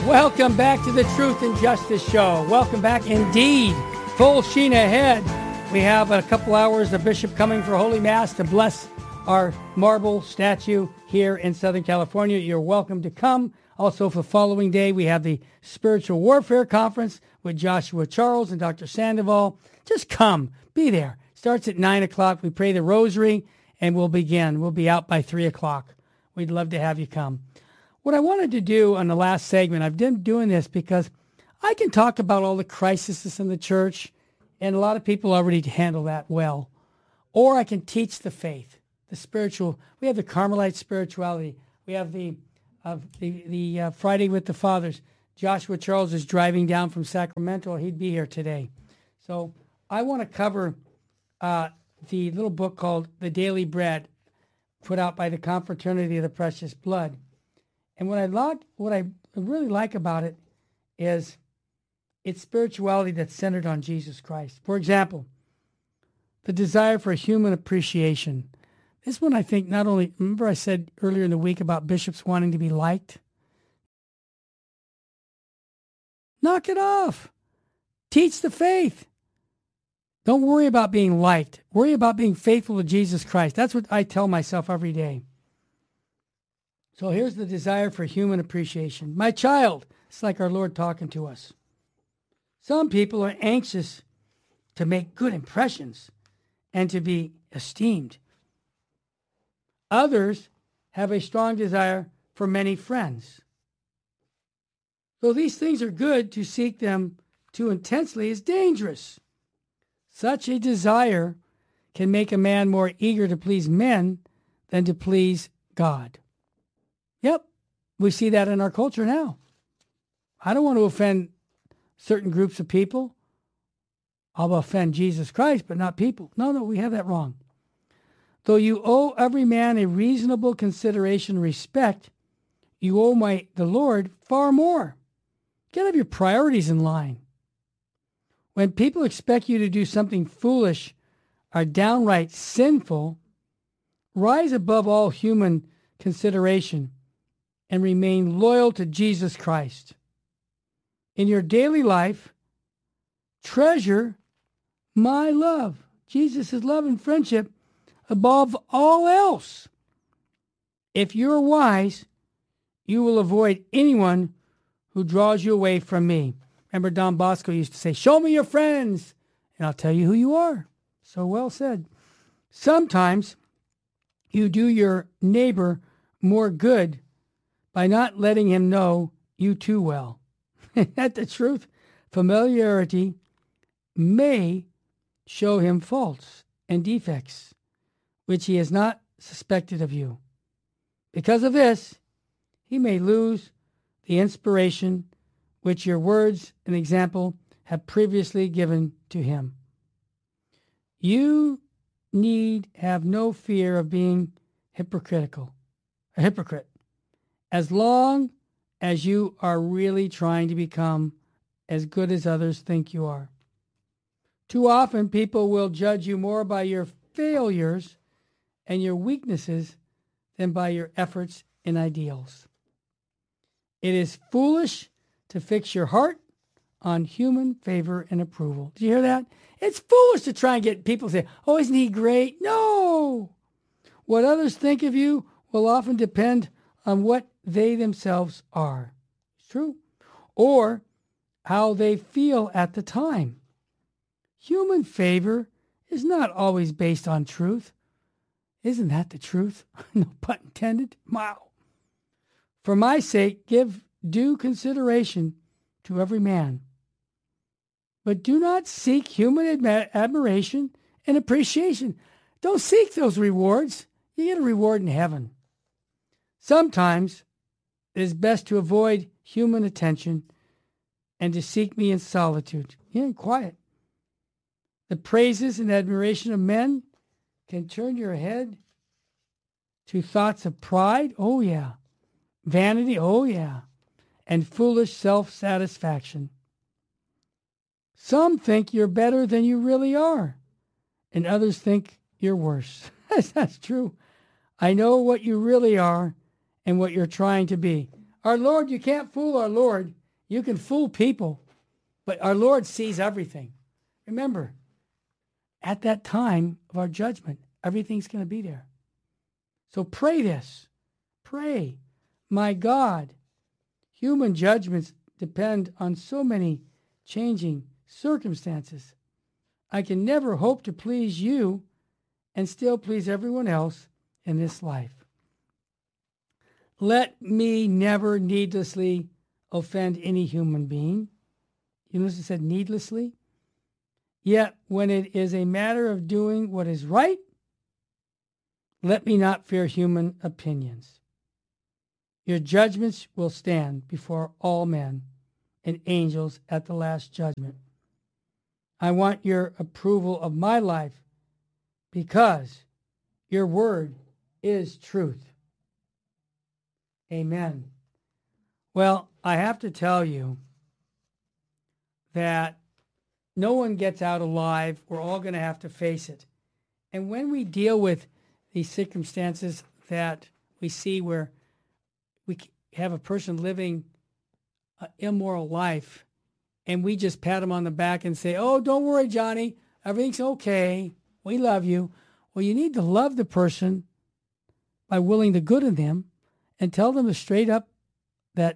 Welcome back to the Truth and Justice Show. Welcome back indeed. Full sheen ahead. We have a couple hours of Bishop coming for Holy Mass to bless our marble statue here in Southern California. You're welcome to come. Also, for the following day, we have the Spiritual Warfare Conference with Joshua Charles and Dr. Sandoval. Just come. Be there. Starts at 9 o'clock. We pray the rosary, and we'll begin. We'll be out by 3 o'clock. We'd love to have you come. What I wanted to do on the last segment, I've been doing this because I can talk about all the crises in the church, and a lot of people already handle that well. Or I can teach the faith, the spiritual. We have the Carmelite spirituality. We have the Friday with the Fathers. Joshua Charles is driving down from Sacramento. He'd be here today. So I want to cover the little book called The Daily Bread, put out by the Confraternity of the Precious Blood. And what I really like about it is it's spirituality that's centered on Jesus Christ. For example, the desire for human appreciation. This one I think not only, remember I said earlier in the week about bishops wanting to be liked? Knock it off. Teach the faith. Don't worry about being liked. Worry about being faithful to Jesus Christ. That's what I tell myself every day. So here's the desire for human appreciation. My child, it's like our Lord talking to us. Some people are anxious to make good impressions and to be esteemed. Others have a strong desire for many friends. Though these things are good, to seek them too intensely is dangerous. Such a desire can make a man more eager to please men than to please God. Yep, we see that in our culture now. I don't want to offend certain groups of people. I'll offend Jesus Christ, but not people. No, we have that wrong. Though you owe every man a reasonable consideration and respect, you owe the Lord far more. Get your priorities in line. When people expect you to do something foolish or downright sinful, rise above all human consideration and remain loyal to Jesus Christ. In your daily life, treasure my love, Jesus' love and friendship, above all else. If you're wise, you will avoid anyone who draws you away from me. Remember, Don Bosco used to say, show me your friends, and I'll tell you who you are. So well said. Sometimes you do your neighbor more good by not letting him know you too well. Isn't that the truth? Familiarity may show him faults and defects, which he has not suspected of you. Because of this, he may lose the inspiration which your words and example have previously given to him. You need have no fear of being a hypocrite, as long as you are really trying to become as good as others think you are. Too often, people will judge you more by your failures and your weaknesses than by your efforts and ideals. It is foolish to fix your heart on human favor and approval. Do you hear that? It's foolish to try and get people to say, oh, isn't he great? No! What others think of you will often depend on what they themselves are. It's true. Or how they feel at the time. Human favor is not always based on truth. Isn't that the truth? No pun intended. Wow. For my sake, give due consideration to every man. But do not seek human admiration and appreciation. Don't seek those rewards. You get a reward in heaven. Sometimes it is best to avoid human attention and to seek me in solitude, in quiet. The praises and admiration of men can turn your head to thoughts of pride, oh yeah, vanity, oh yeah, and foolish self-satisfaction. Some think you're better than you really are, and others think you're worse. That's true. I know what you really are and what you're trying to be. Our Lord, you can't fool our Lord. You can fool people, but our Lord sees everything. Remember, at that time of our judgment, everything's going to be there. So pray this. Pray, my God, human judgments depend on so many changing circumstances. I can never hope to please you and still please everyone else in this life. Let me never needlessly offend any human being. You notice it said needlessly? Yet when it is a matter of doing what is right, let me not fear human opinions. Your judgments will stand before all men and angels at the last judgment. I want your approval of my life because your word is truth. Amen. Well, I have to tell you that no one gets out alive. We're all going to have to face it. And when we deal with these circumstances that we see where we have a person living an immoral life and we just pat them on the back and say, oh, don't worry, Johnny, everything's okay. We love you. Well, you need to love the person by willing the good in them and tell them straight up that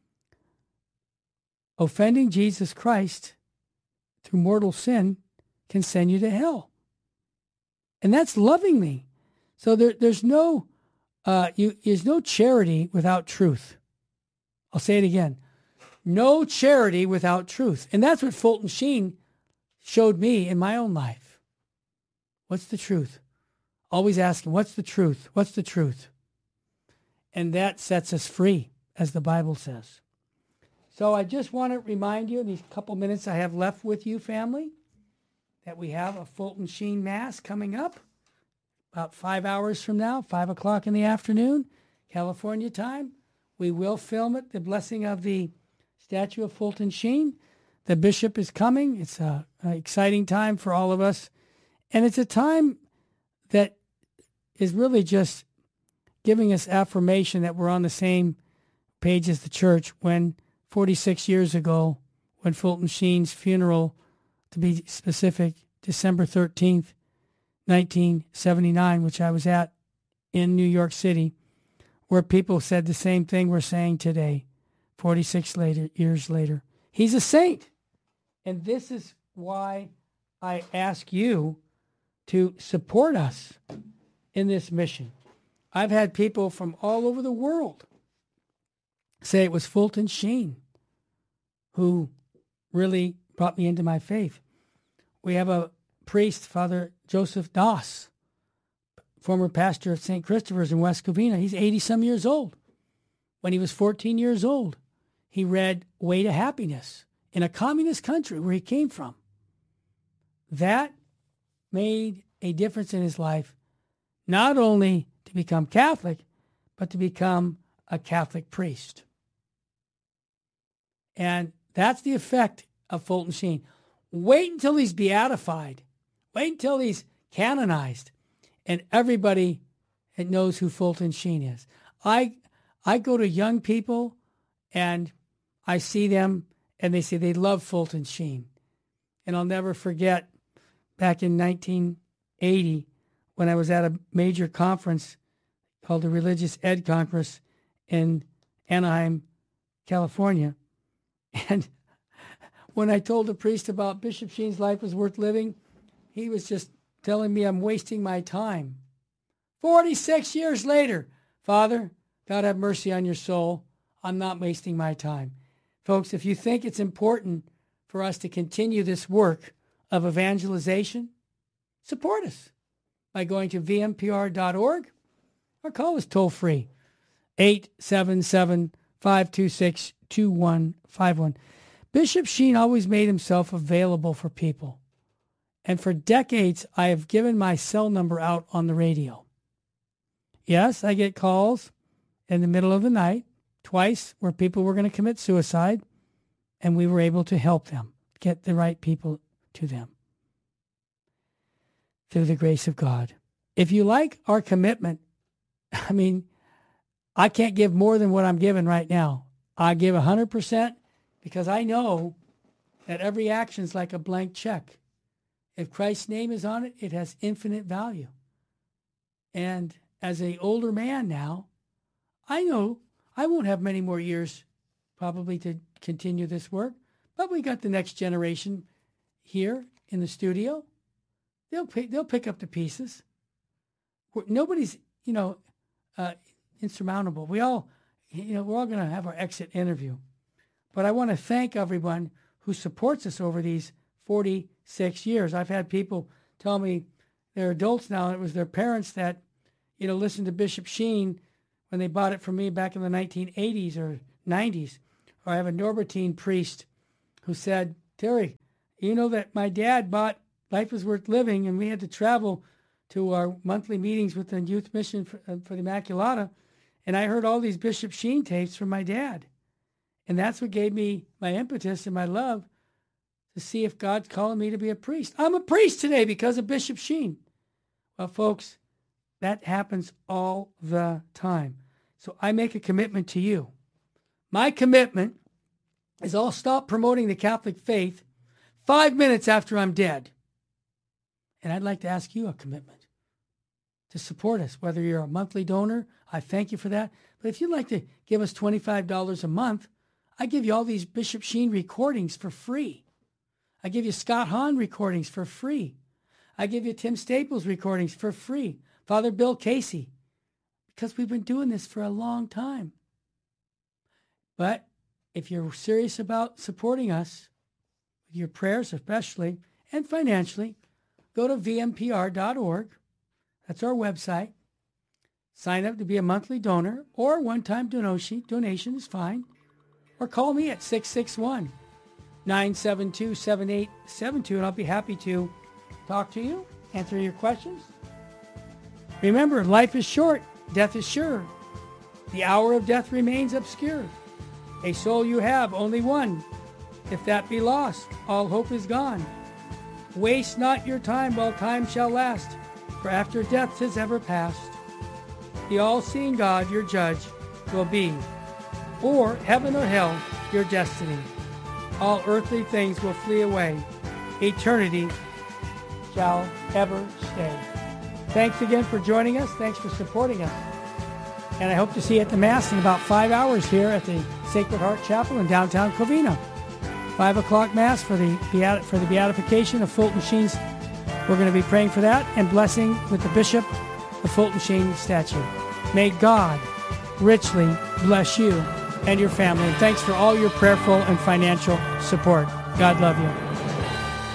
offending Jesus Christ through mortal sin can send you to hell. And that's lovingly. So there's no charity without truth. I'll say it again. No charity without truth. And that's what Fulton Sheen showed me in my own life. What's the truth? Always asking, what's the truth? What's the truth? And that sets us free, as the Bible says. So I just want to remind you in these couple minutes I have left with you, family, that we have a Fulton Sheen Mass coming up about 5 hours from now, 5 o'clock in the afternoon, California time. We will film it, the blessing of the statue of Fulton Sheen. The bishop is coming. It's an exciting time for all of us. And it's a time that is really just giving us affirmation that we're on the same page as the church when 46 years ago, when Fulton Sheen's funeral, to be specific, December 13th, 1979, which I was at in New York City, where people said the same thing we're saying today, 46 years later. He's a saint. And this is why I ask you to support us in this mission. I've had people from all over the world say it was Fulton Sheen who really brought me into my faith. We have a priest, Father Joseph Doss, former pastor of St. Christopher's in West Covina. He's 80-some years old. When he was 14 years old, he read Way to Happiness in a communist country where he came from. That made a difference in his life, not only to become Catholic, but to become a Catholic priest. And that's the effect of Fulton Sheen. Wait until he's beatified. Wait until he's canonized. And everybody knows who Fulton Sheen is. I go to young people and I see them and they say they love Fulton Sheen. And I'll never forget back in 1980 when I was at a major conference called the Religious Ed Conference in Anaheim, California. And when I told the priest about Bishop Sheen's life was worth living, he was just telling me I'm wasting my time. 46 years later, Father, God have mercy on your soul. I'm not wasting my time. Folks, if you think it's important for us to continue this work of evangelization, support us by going to vmpr.org or call us toll free, 877-526-2151. Bishop Sheen always made himself available for people. And for decades, I have given my cell number out on the radio. Yes, I get calls in the middle of the night, twice, where people were going to commit suicide, and we were able to help them, get the right people to them through the grace of God. If you like our commitment, I can't give more than what I'm giving right now. I give 100% because I know that every action is like a blank check. If Christ's name is on it, it has infinite value. And as an older man now, I know I won't have many more years probably to continue this work, but we got the next generation here in the studio. They'll pick up the pieces. Nobody's, insurmountable. We're all going to have our exit interview. But I want to thank everyone who supports us over these 46 years. I've had people tell me they're adults now, and it was their parents that, listened to Bishop Sheen when they bought it from me back in the 1980s or 90s. Or I have a Norbertine priest who said, Terry, you know that my dad bought Life is Worth Living, and we had to travel to our monthly meetings with the Youth Mission for the Immaculata, and I heard all these Bishop Sheen tapes from my dad. And that's what gave me my impetus and my love to see if God's calling me to be a priest. I'm a priest today because of Bishop Sheen. Well, folks, that happens all the time. So I make a commitment to you. My commitment is I'll stop promoting the Catholic faith 5 minutes after I'm dead. And I'd like to ask you a commitment to support us, whether you're a monthly donor. I thank you for that. But if you'd like to give us $25 a month, I give you all these Bishop Sheen recordings for free. I give you Scott Hahn recordings for free. I give you Tim Staples recordings for free. Father Bill Casey, because we've been doing this for a long time. But if you're serious about supporting us, with your prayers especially, and financially, go to vmpr.org. That's our website. Sign up to be a monthly donor, or one-time donation is fine. Or call me at 661-972-7872, and I'll be happy to talk to you, answer your questions. Remember, life is short, death is sure. The hour of death remains obscure. A soul you have, only one. If that be lost, all hope is gone. Waste not your time while time shall last, for after death 'tis ever past. The all-seeing God, your judge, will be, or heaven or hell, your destiny. All earthly things will flee away. Eternity shall ever stay. Thanks again for joining us. Thanks for supporting us. And I hope to see you at the Mass in about 5 hours here at the Sacred Heart Chapel in downtown Covina. 5 o'clock Mass for the beatification of Fulton Sheen's. We're going to be praying for that and blessing with the Bishop the Fulton Sheen statue. May God richly bless you and your family. And thanks for all your prayerful and financial support. God love you.